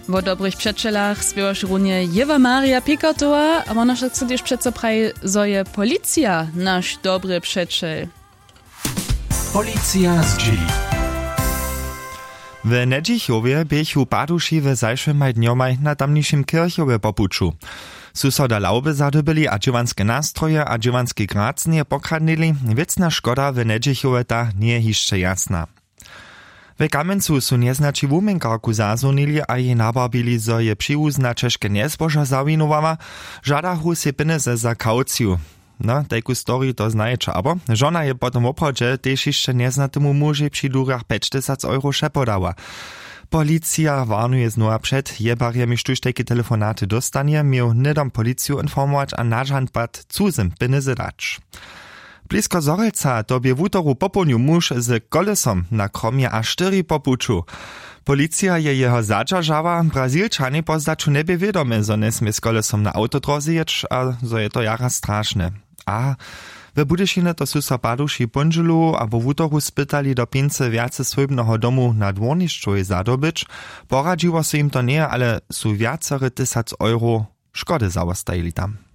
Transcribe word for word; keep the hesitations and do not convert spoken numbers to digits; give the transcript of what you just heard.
O dobrych przeczelach spiewasz runie Jewa Maria Pikartowa, a ona chce też przeco praj, zo je policja nasz dobry przeczel. Policja z G. W Nedzichowie biechu paduši w zajszymaj dniomaj na tamniejszym kirchowie popuczu. Susoda lauby zadobyli a dźěwanske nastroje a dźěwanske gracnie pokradnili, wiecna škoda w Nedzichowie ta nie hišće jasna. W Kamencu su nieznači wumenkarku zazunili a jej nabarbili, zo je přiwuzna češke nezboža zawinowała, žadachu si penize za kauciju. No, tajku story to znajecie, abo żona je potom w obchodzie też jeszcze nieznatemu muži przy durach päťdesiat euro šepodała. Policja warnuje znowu przed jebarjemi, štuž takie telefonaty dostanie, miał nidom policju informować a nažantbat cuzym penize dać. Blisko Zorelca tobie w utoru popołnił muž z kolesom na kromie a cztery popuczu. Policja je jeho zadžažała, Brazilčani pozdaču nebie wiedome, zo nesmie z kolesom na autodrozy jeć, a zo je to jara straszne. A we Budyšine to su so paduši punželu abo w utoru spytali do pince viace swojbnego domu na dwornišću zadobyć. Poradziło se im to nie, ale su viacere tysac euro škody zawostajili tam.